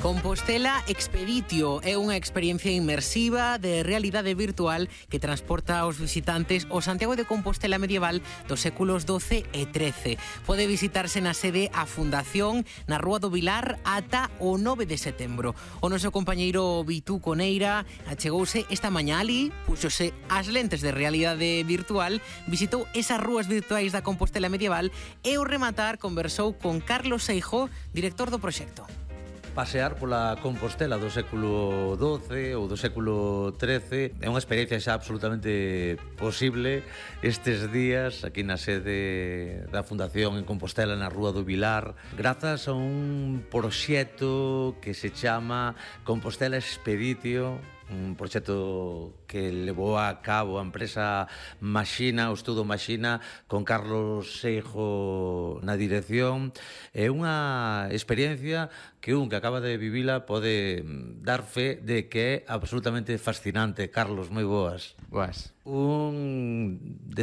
Compostela Expeditio é unha experiencia inmersiva de realidade virtual que transporta aos visitantes ao Santiago de Compostela medieval dos séculos XII e XIII. Pode visitarse na sede a Fundación na Rúa do Vilar ata o 9 de setembro. O noso compañeiro Vitú Coneira achegouse esta mañá ali, puxose as lentes de realidade virtual, visitou esas rúas virtuais da Compostela medieval e ao rematar conversou con Carlos Seijó, director do proxecto. Pasear pola Compostela do século XII ou do século XIII é unha experiencia xa absolutamente posible estes días aquí na sede da Fundación en Compostela na Rúa do Vilar, grazas a un proxecto que se chama Compostela Expeditio, un proxecto que levou a cabo a empresa Maxina, o estudo Maxina, con Carlos Seijó na dirección. É unha experiencia que un que acaba de vivila pode dar fe de que é absolutamente fascinante. Carlos, moi boas. Boas. Un de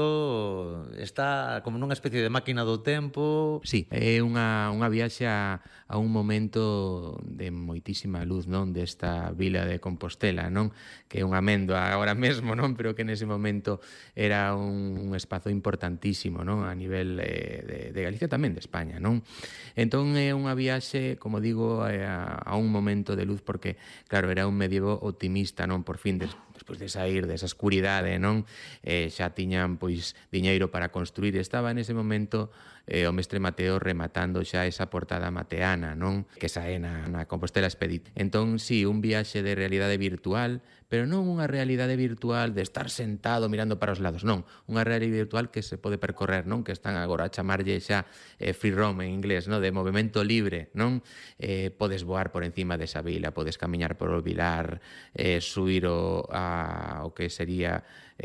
súpedo está como nunha especie de máquina do tempo. Sí, é unha viaxe a un momento de moitísima luz, non, desta vila de Compostela, non, que é unha amendoa agora mesmo, non, pero que nese momento era un espazo importantísimo, non, a nivel de Galicia, tamén de España, non. Entón é unha viaxe, como digo, a un momento de luz, porque claro, era un medievo optimista, non, por fin despois de sair desa escuridade, non, xa tiñan pois diñeiro para construir, estaba nese momento o mestre Mateo rematando xa esa portada mateana, non, que sae na Compostela Expedit. Entón, sí, un viaxe de realidade virtual, pero non unha realidade virtual de estar sentado mirando para os lados, non, unha realidade virtual que se pode percorrer, non, que están agora a chamarlle xa free roam en inglés, non, de movimento libre, non, podes voar por encima desa vila, podes camiñar por o Vilar, subir o que sería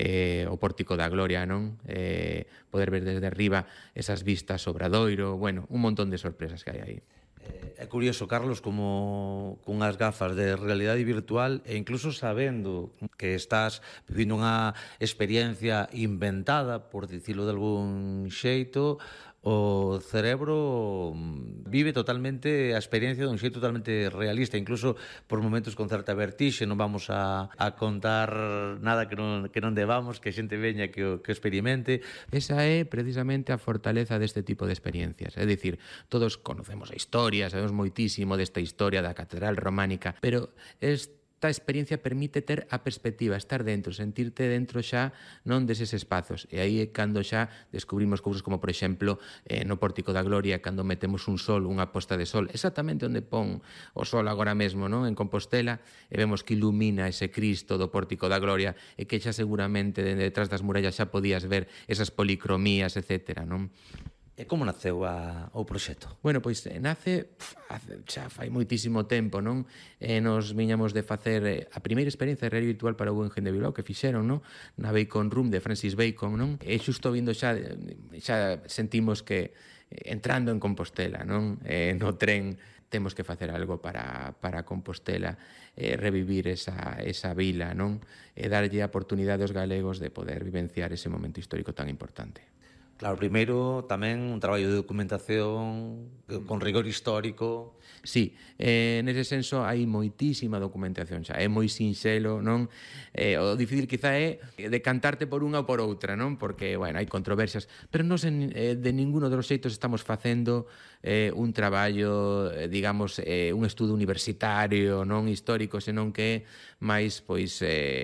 o Pórtico da Gloria, non, poder ver desde arriba esas vistas sobre Obradoiro, bueno, un montón de sorpresas que hai aí. É curioso, Carlos, como cunhas gafas de realidade virtual e incluso sabendo que estás vivindo unha experiencia inventada, por dicilo de algún xeito, o cerebro vive totalmente a experiencia dun xeito totalmente realista, incluso por momentos con certa vertixe. Non vamos a contar nada que non debamos, que a xente veña que o experimente. Esa é precisamente a fortaleza deste tipo de experiencias, é dicir, todos conocemos a historia, sabemos moitísimo desta historia da Catedral Románica, pero esta experiencia permite ter a perspectiva, estar dentro, sentirte dentro xa non deses espazos. E aí é cando xa descubrimos cousas como, por exemplo, no Pórtico da Gloria, cando metemos un sol, unha posta de sol, exactamente onde pon o sol agora mesmo, non, en Compostela, e vemos que ilumina ese Cristo do Pórtico da Gloria e que xa seguramente detrás das murallas xa podías ver esas policromías, etcétera, non? E como naceu o proxecto? Bueno, pois nace xa fai moitísimo tempo, non? Nos viñamos de facer a primeira experiencia de realidade virtual para o Guggenheim de Bilbao que fixeron, non? Na Bacon Room de Francis Bacon, non? E xusto vindo xa sentimos que entrando en Compostela, non? No tren temos que facer algo para Compostela, revivir esa vila, non? E darlle a oportunidade aos galegos de poder vivenciar ese momento histórico tan importante. Claro, primeiro tamén un traballo de documentación con rigor histórico. Sí, nese senso hai moitísima documentación xa, é moi sinxelo, non? O difícil quizá é decantarte por unha ou por outra, non? Porque, bueno, hai controversias, pero non de ninguno dos xeitos estamos facendo un traballo, digamos, un estudo universitario, non histórico, senón que é máis, pois,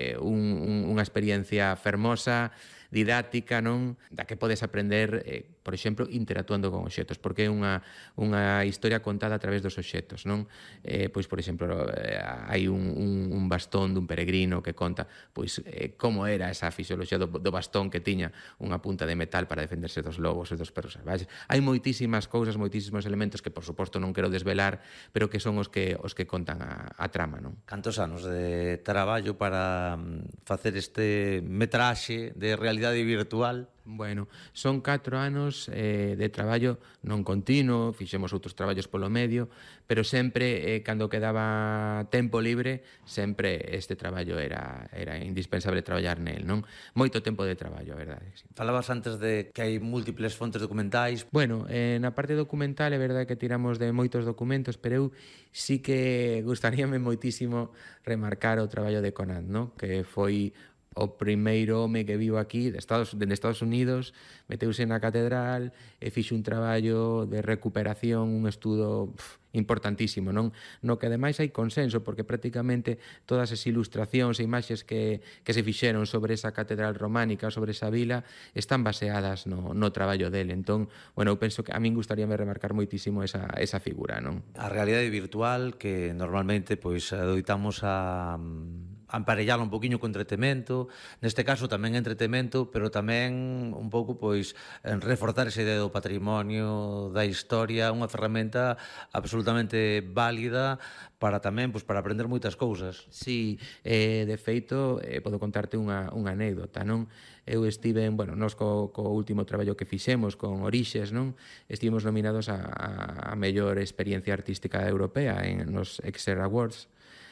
unha experiencia fermosa, didáctica, non, da que podes aprender, por exemplo, interactuando con obxectos, porque é unha historia contada a través dos obxectos, non? Pois, por exemplo, hai un bastón dun peregrino que conta pois como era esa fisioloxía do bastón que tiña unha punta de metal para defenderse dos lobos e dos perros salvaxes. Hai moitísimas cousas, moitísimos elementos que, por suposto, non quero desvelar, pero que son os que contan a trama, non? Cantos anos de traballo para facer este metraxe de realidade virtual? Bueno, son 4 anos de traballo non continuo, fixemos outros traballos polo medio, pero sempre, cando quedaba tempo libre, sempre este traballo era indispensable traballar nel, non? Moito tempo de traballo, a verdade, sí. Falabas antes de que hai múltiples fontes documentais. Bueno, na parte documental é verdade que tiramos de moitos documentos, pero eu sí que gustaríame moitísimo remarcar o traballo de Conant, non? Que foi o primeiro home que vivo aquí dende Estados Unidos, meteuse na catedral e fixo un traballo de recuperación, un estudo importantísimo, non? No que ademais hai consenso, porque prácticamente todas as ilustracións e imaxes que se fixeron sobre esa catedral románica, sobre esa vila, están baseadas no traballo dele. Entón, bueno, eu penso que a min gustaríame remarcar moitísimo esa figura, non? A realidade virtual que normalmente pois adoitamos a emparellalo un poquinho co entretemento, neste caso tamén entretemento, pero tamén un pouco pois reforzar esa idea do patrimonio, da historia, unha ferramenta absolutamente válida para tamén pois para aprender moitas cousas. Sí, de feito, podo contarte unha anécdota, non? Eu estive, bueno, nos co último traballo que fixemos con Orixes, non? Estivemos nominados a mellor experiencia artística europea nos Exer Awards.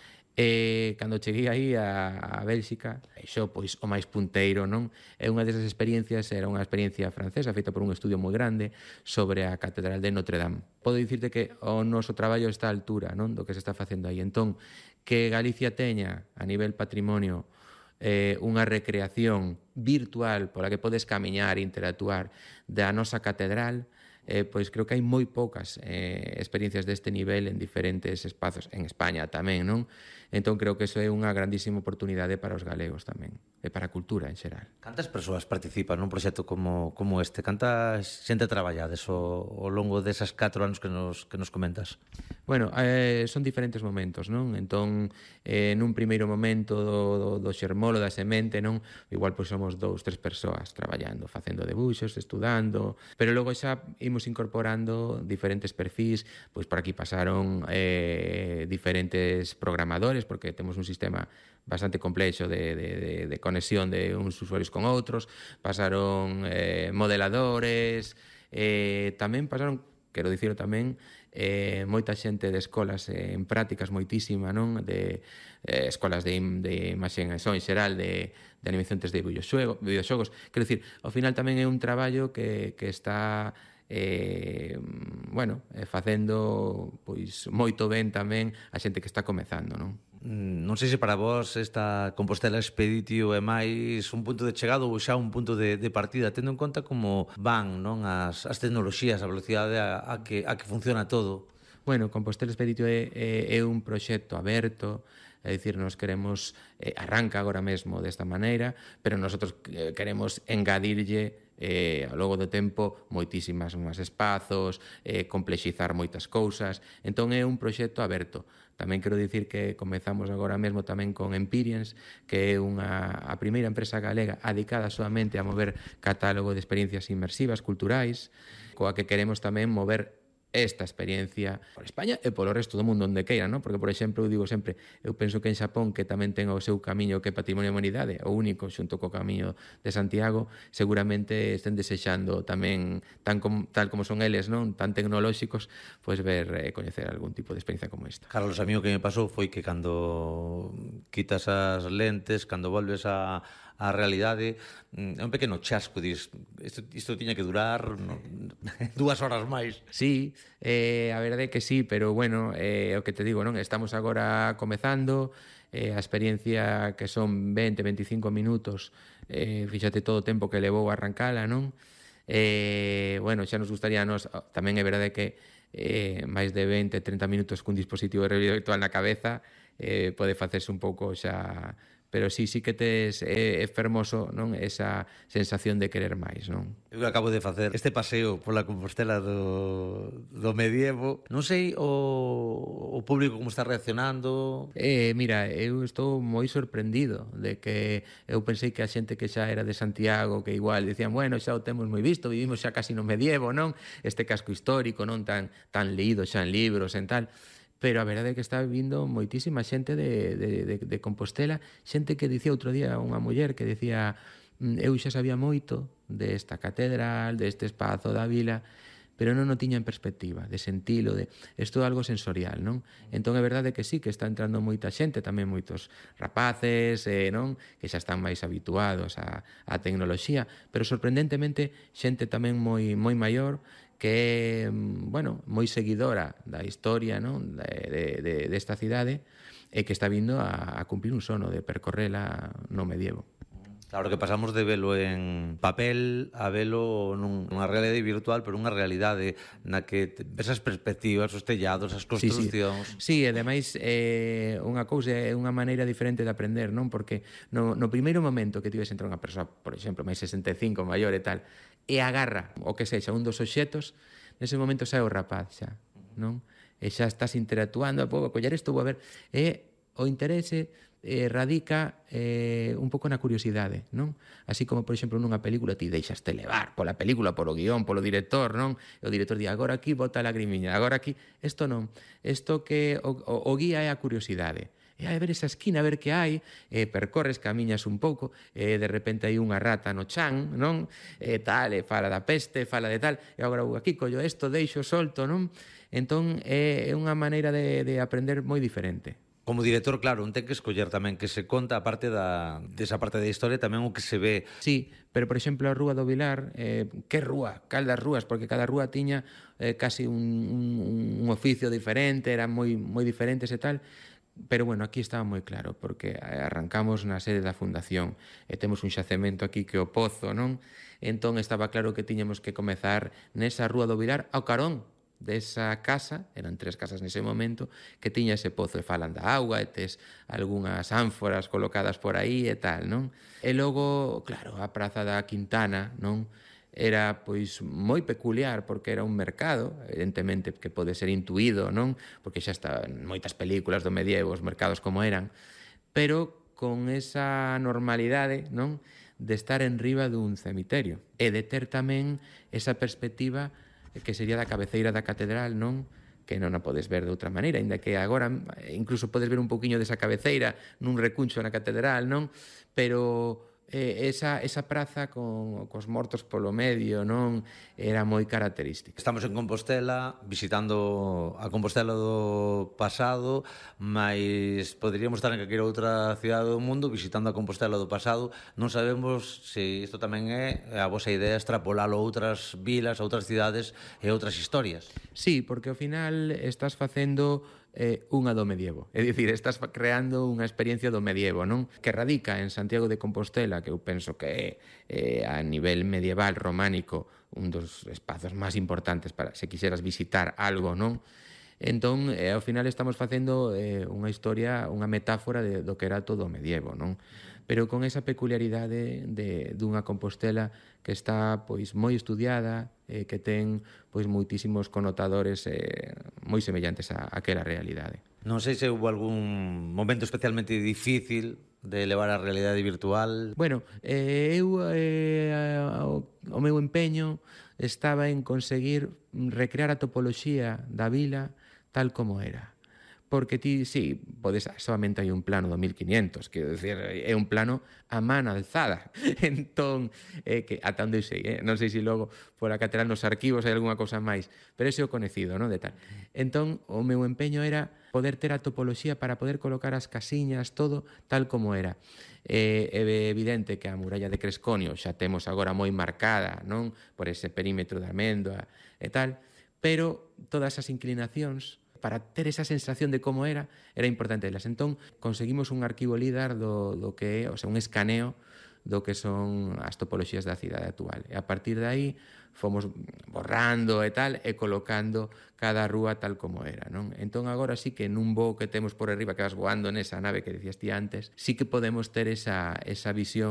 E cando cheguei aí a Bélxica, xo pois o máis punteiro, non? E unha desas experiencias era unha experiencia francesa feita por un estudio moi grande sobre a Catedral de Notre Dame. Podo dicirte que o noso traballo está á altura, non, do que se está facendo aí. Entón, que Galicia teña a nivel patrimonio unha recreación virtual pola que podes camiñar e interactuar da nosa catedral, pois creo que hai moi poucas experiencias deste nivel en diferentes espazos, en España tamén, non? Entón creo que iso é unha grandísima oportunidade para os galegos tamén, e para a cultura en xeral. Cantas persoas participan nun proxecto como este? Canta xente traballades ao longo desas 4 anos que nos comentas? Bueno, son diferentes momentos, non? Entón, nun primeiro momento do xermolo, da semente, non? Igual pois somos 2, 3 persoas traballando, facendo debuxos, estudando, pero logo xa imos incorporando diferentes perfís, pois por aquí pasaron diferentes programadores, porque temos un sistema bastante complexo de conexión de uns usuarios con outros, pasaron modeladores, tamén pasaron, quero dicirlo tamén, moita xente de escolas en prácticas moitísima, non? De escolas de imaxe en xeral, de animación 3D de videoxogos. Quero dicir, ao final tamén é un traballo que está facendo pois moito ben tamén a xente que está comezando, non? Non sei se para vos esta Compostela Expeditio é máis un punto de chegada ou xa un punto de partida, tendo en conta como van, non, as tecnoloxías, a velocidade a que funciona todo. Bueno, Compostela Expeditio é un proxecto aberto, é dicir, nos queremos, arranca agora mesmo desta maneira, pero nosotros queremos engadirlle ao longo do tempo moitísimas máis espazos, complexizar moitas cousas, entón é un proxecto aberto. Tamén quero dicir que comezamos agora mesmo tamén con Empirians, que é a primeira empresa galega dedicada solamente a mover catálogo de experiencias inmersivas culturais, coa que queremos tamén mover esta experiencia por España e polo resto do mundo onde queira, non? Porque, por exemplo, eu digo sempre, eu penso que en Xapón, que tamén ten o seu camiño que é Patrimonio da Humanidade, o único xunto co camiño de Santiago, seguramente estén desexando tamén, tal como son eles, non? Tan tecnolóxicos, pois ver e coñecer algún tipo de experiencia como esta. Carlos, a mí o que me pasou foi que cando quitas as lentes, cando volves a realidade, é un pequeno chasco, dis, isto tiña que durar 2 horas máis. Sí, a verdade é que sí, pero bueno, o que te digo, non? Estamos agora comezando, a experiencia que son 20-25 minutos, fíxate todo o tempo que levou a arrancala, non? Bueno, xa nos gustaría a nos, tamén é verdade que máis de 20-30 minutos cun dispositivo de realidade virtual na cabeza pode facerse un pouco xa, pero sí que tes é fermoso, non, esa sensación de querer máis, non? Eu acabo de facer este paseo pola Compostela do medievo. Non sei o público como está reaccionando. Mira, eu estou moi sorprendido de que eu pensei que a xente que xa era de Santiago, que igual dicían, bueno, xa o temos moi visto, vivimos xa casi no medievo, non? Este casco histórico, non tan leído xa en libros, en tal. Pero a verdade é que está vindo moitísima xente de Compostela, xente que dicía outro día unha muller que dicía, eu xa sabía moito desta catedral, deste espazo da vila, pero non o tiña en perspectiva, de sentilo, de isto é algo sensorial, non? Entón é verdade que sí, que está entrando moita xente, tamén moitos rapaces, non? Que xa están máis habituados á tecnoloxía, pero sorprendentemente xente tamén moi maior, que é, bueno, moi seguidora da historia, non? Desta cidade, e que está vindo a cumplir un sono de percorrela no medievo. Claro que pasamos de velo en papel a velo nunha realidade virtual, pero unha realidade na que ves as perspectivas, os tellados, as construccións. Sí, e ademais unha cousa é unha maneira diferente de aprender, non? Porque no primeiro momento que tives entre unha persoa, por exemplo, máis 65, maior e tal, e agarra o que sexa un dos obxetos, nese momento xa é o rapaz, xa, non? E xa estás interactuando, vou coller isto, vou a ver, e o interese radica un pouco na curiosidade, non? Así como, por exemplo, nunha película ti deixaste levar pola película, polo guión, polo director, non? E o director di, agora aquí bota a lagrimiña, agora aquí... Isto non. Isto que o guía é a curiosidade. E a ver esa esquina, a ver que hai, percorres, camiñas un pouco, e de repente hai unha rata no chan, non? E tal, e fala da peste, fala de tal, e agora aquí collo isto, deixo, solto, non? Entón, é unha maneira de aprender moi diferente. Como director, claro, un ten que escoller tamén que se conta a parte desa parte da historia tamén o que se ve. Sí, pero, por exemplo, a Rúa do Vilar, que rúa? Cal das rúas? Porque cada rúa tiña casi un oficio diferente, eran moi diferentes e tal, pero, bueno, aquí estaba moi claro, porque arrancamos na sede da Fundación e temos un xacemento aquí que o Pozo, non? Entón estaba claro que tiñamos que comezar nesa Rúa do Vilar ao carón desa casa, eran 3 casas nese momento, que tiña ese pozo, e falan da auga, e tes algunhas ánforas colocadas por aí e tal, non? E logo, claro, a Praza da Quintana, non? Era, pois, moi peculiar, porque era un mercado, evidentemente que pode ser intuído, non? Porque xa estaban moitas películas do medievo, os mercados como eran, pero con esa normalidade, non? De estar en riba dun cemiterio, e de ter tamén esa perspectiva que sería da cabeceira da catedral, non? Que non a podes ver de outra maneira, ainda que agora incluso podes ver un pouquiño desa cabeceira nun recuncho na catedral, non? Pero esa praza cos mortos polo medio, non? Era moi característica. Estamos en Compostela, visitando a Compostela do pasado, mas poderíamos estar en calquera outra cidade do mundo visitando a Compostela do pasado. Non sabemos se isto tamén é a vosa idea extrapolalo a outras vilas, a outras cidades e outras historias. Sí, porque ao final estás facendo unha do medievo. É dicir, estás creando unha experiencia do medievo, non? Que radica en Santiago de Compostela, que eu penso que é a nivel medieval, románico, un dos espazos máis importantes para se quixeras visitar algo, non? Entón, ao final estamos facendo unha historia, unha metáfora do que era todo o medievo, non? Pero con esa peculiaridade dunha Compostela que está, pois, moi estudiada, que ten, pois, moitísimos connotadores moi semellantes a aquela realidade. Non sei se houve algún momento especialmente difícil de levar a realidade virtual. Bueno, eu o meu empeño estaba en conseguir recrear a topoloxía da vila tal como era. Porque ti, sí, solamente hai un plano do 1500, quero dicir, é un plano a man alzada. Entón, que ata onde sei, non sei se logo por a catedral nos arquivos hai algunha cousa máis, pero ese é o conocido, non, de tal. Entón, o meu empeño era poder ter a topoloxía para poder colocar as casiñas, todo tal como era. É evidente que a muralla de Cresconio xa temos agora moi marcada, non, por ese perímetro de Amendoa e tal, pero todas as inclinacións para ter esa sensación de como era importante delas. Entón, conseguimos un arquivo LIDAR do que é, o sea, un escaneo do que son as topoloxías da cidade actual. E a partir de aí fomos borrando e tal, e colocando cada rúa tal como era, non? Entón, agora sí que nun voo que temos por arriba, que vas voando nesa nave que decías ti antes, sí que podemos ter esa visión